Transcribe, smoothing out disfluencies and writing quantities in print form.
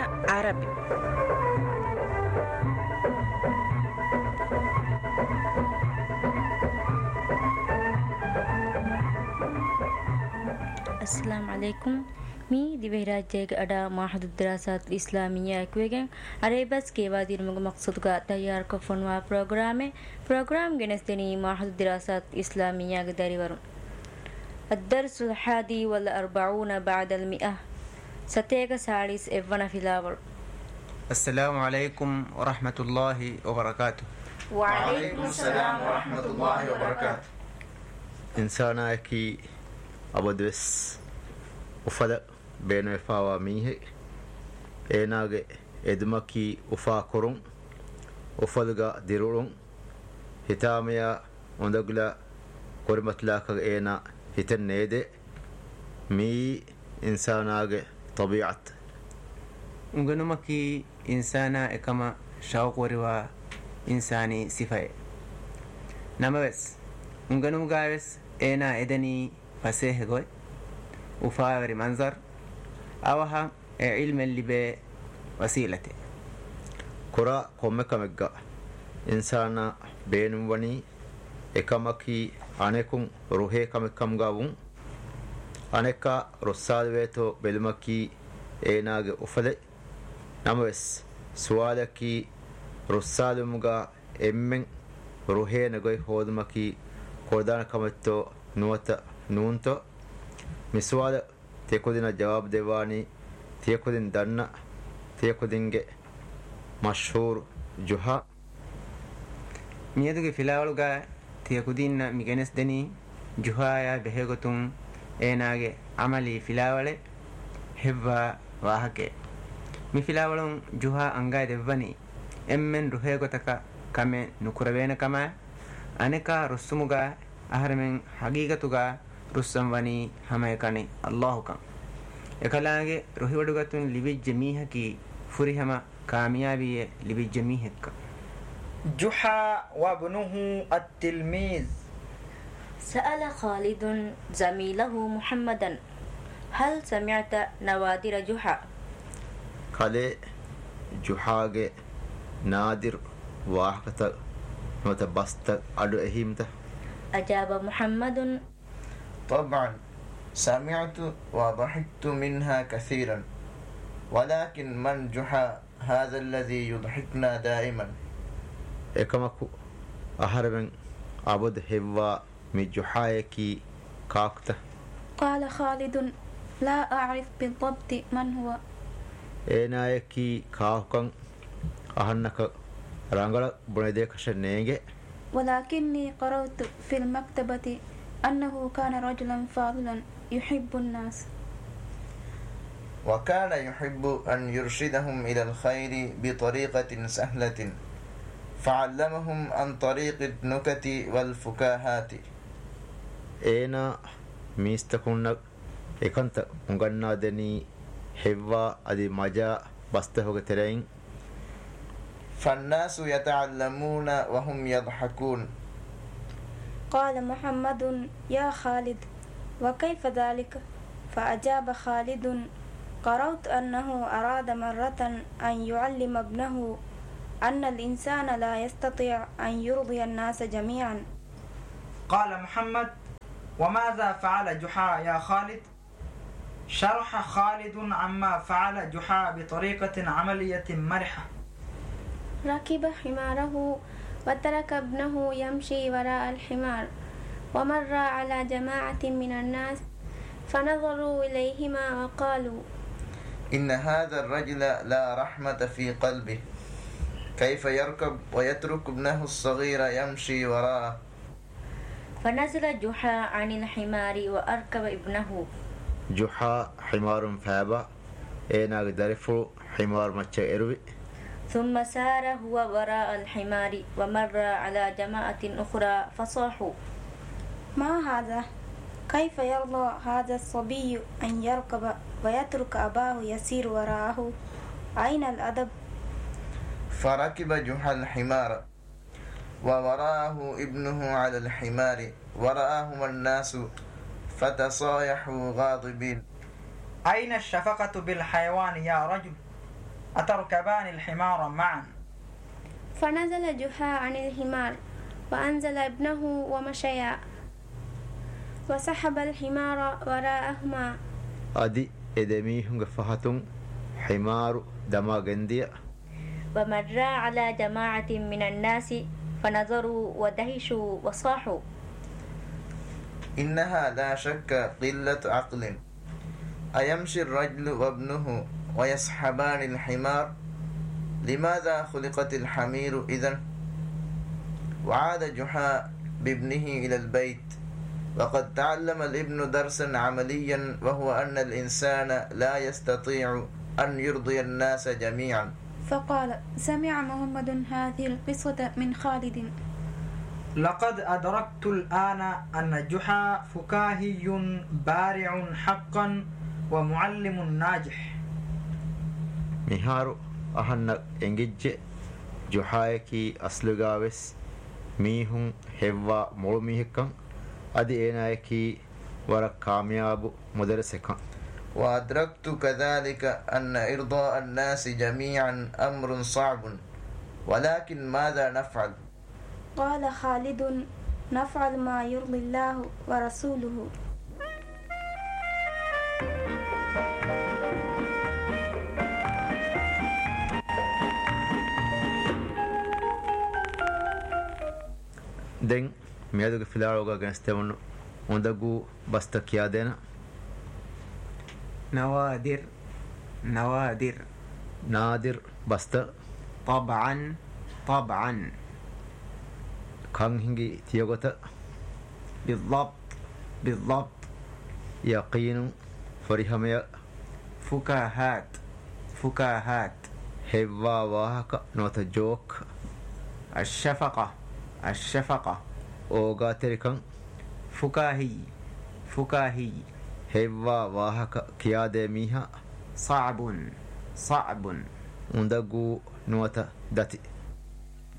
عربي. السلام عليكم. مي دي بهراجيك أدا معهد الدراسات الإسلامية كويجن عربس كيوادير مقصودك تيار كفنوا برنامج جنستني معهد الدراسات الإسلامية قداري ورم. الدرس 41 بعد 100 ستيغ سالس إفنا في لابر. السلام عليكم ورحمة الله وبركاته. وعليكم السلام ورحمة الله وبركاته. إنسانا كي أبدوس وفلا بين وفاوا ميه إناغ إدمكي وفا كورون وفلغا ديرون هتاميا وندغلا كورمتلاك إنا هتنيد مي إنساناغ طبيعة نغنمكي إنسانا إكما شوق وروا إنساني صفة نمبس نغنمغاوس إنا إدني فسيه غوي وفاوري منظر أوها علم اللي بوسيلته كرا كومكا مجا إنسانا بينم وني إكمكي أنيكم روحي كمكم غاون أنيكا رسال ويتو بلمكي إناغ أفلي نموس سوالكي رسال مغا إمن روحي نغوي هودمكي كودان كمتو نوتا نونتو මිස්වාද තියකුදින ජවාබ් දෙවානි තියකුදින් දන්න තියකුදින්ගේ මෂහූර් ජුහා මියදුගේ ෆිලාවලුගා තියකුදින්න මිගෙනස් දෙනී ජුහායා බෙහෙගොතුන් ඒනාගේ අමලි ෆිලාවලේ හෙව්වා වාහකේ මි ෆිලාවලුන් ජුහා අංගාය දෙවනි එම්මෙන් රුහේගොතක කමෙ නුකුරවේන කම අනේකා රුස්සුමුගා අහරමෙන් හගීගතුගා රුස්සම් වනි හැම එකනේ අල්ලාහ්කම් එකලාගේ රුහිවඩුගතුන් ලිවිජ්ජ මීහකි ෆුරිහම කාමියාබියේ ලිවිජ්ජ මීහෙක්ක جحا وابنه التلميذ. سأل خالد زميله محمدا هل سمعت نوادر جحا؟ كالي جحاගේ نادر واحكة متبسط أدو إهيمته. أجاب محمد طبعا سمعت وضحكت منها كثيرا ولكن من جحا هذا الذي يضحكنا دائما. එකමකු අහරවෙන් අබොද හෙව්වා මි ජුහායකි කාක්ත. قال خالد لا أعرف بالضبط من هو. ඒනායකි කාහුකන් අහන්නක රංගල බුණදේ කෂනේගේ. ولكني قرأت في المكتبة أنه كان رجلا فاضلا يحب الناس. وكان يحب أن يرشدهم إلى الخير بطريقة سهلة فعلمهم عن طريق النكت والفكاهات. ඒනා මිස්තකුන්නක් එකන්ත උගන්නා දෙනී හෙව්වා අදි මජා බස්තහොග තෙරයින් فالناس يتعلمون وهم يضحكون. قال محمد يا خالد وكيف ذلك؟ فأجاب خالد قرأت أنه أراد مرة أن يعلم ابنه أن الإنسان لا يستطيع أن يرضي الناس جميعا. قال محمد وماذا فعل جحا يا خالد؟ شرح خالد عما فعل جحا بطريقة عملية مرحة. ركب حماره وترك ابنه يمشي وراء الحمار ومر على جماعة من الناس فنظروا إليهما وقالوا إن هذا الرجل لا رحمة في قلبه كيف يركب ويترك ابنه الصغير يمشي وراءه. فنزل جحا عن الحمار وأركب ابنه. جحا حمار فابا ඒනාගේ දරිෆු حمار මච්ච එරුවි. ثم سار هو وراء الحمار ومر على جماعة أخرى فصاحوا ما هذا؟ كيف يرضى هذا الصبي أن يركب ويترك أباه يسير وراءه؟ أين الأدب؟ فركب جحا الحمار ووراءه ابنه على الحمار ورآهما الناس فتصايحوا غاضبين. أين الشفقة بالحيوان يا رجل؟ أتركبان الحمار معا؟ فنزل جحا عن الحمار وأنزل ابنه ومشيا وسحب الحمار وراءهما. أدي إدميهم فهتم حمار دما جندية. ومر على جماعة من الناس فنظروا ودهشوا وصاحوا إنها لا شك قلة عقل. أيمشي الرجل وابنه ويصحبان الحمار؟ لماذا خلقت الحمير إذن؟ وعاد جحا بابنه إلى البيت وقد تعلم الابن درسا عمليا، وهو أن الإنسان لا يستطيع أن يرضي الناس جميعا. فقال: سمع محمد هذه القصة من خالد. لقد أدركت الآن أن جحا فكاهي بارع حقا ومعلم ناجح. مهارو أهنك إنجج جحايكي أسلغاوس ميهم هوا مولميهكا أدي إنايكي ورق كامياب مدرسكا. وأدركت كذلك أن إرضاء الناس جميعا أمر صعب، ولكن ماذا نفعل؟ قال خالد: نفعل ما يرضي الله ورسوله. دين ميادو فيلاروغا جنستيونو وندقو بستكيا دينا. نوادر نادر بستا. طبعا كان هنجي تيوغتا. بالضبط يقين فريهميا. فكاهات هوا واهكا نوتا جوك. الشفقة اوغا تريكن. فكاهي هوا واهكا كيا دي ميها. صعب وندقو نوتا داتي.